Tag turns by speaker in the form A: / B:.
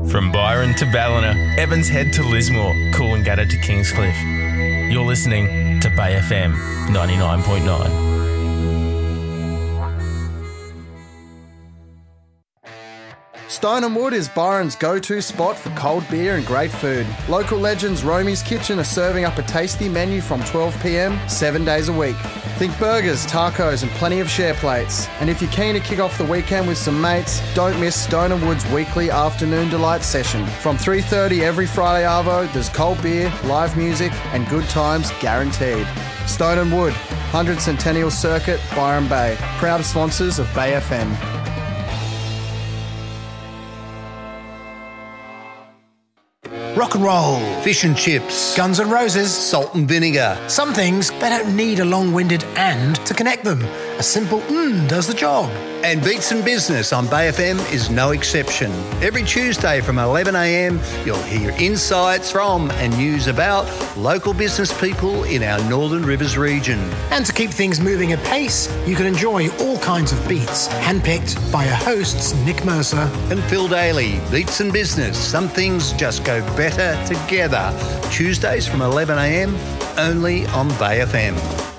A: From Byron to Ballina, Evans Head to Lismore, Coolangatta to Kingscliff. You're listening to Bay FM 99.9.
B: Stone & Wood is Byron's go-to spot for cold beer and great food. Local legends Romy's Kitchen are serving up a tasty menu from 12 p.m, 7 days a week. Think burgers, tacos and plenty of share plates. And if you're keen to kick off the weekend with some mates, don't miss Stone & Wood's weekly afternoon delight session. From 3:30 every Friday arvo, there's cold beer, live music and good times guaranteed. Stone & Wood, 100 Centennial Circuit, Byron Bay. Proud sponsors of Bay FM.
C: Rock and roll, fish and chips, Guns N' Roses, salt and vinegar. Some things, they don't need a long-winded and to connect them. A simple does the job. And Beats and Business on Bay FM is no exception. Every Tuesday from 11 a.m, you'll hear insights from and news about local business people in our Northern Rivers region. And to keep things moving at pace, you can enjoy all kinds of beats, handpicked by your hosts Nick Mercer and Phil Daly. Beats and Business, some things just go better together. Tuesdays from 11 a.m, only on Bay FM.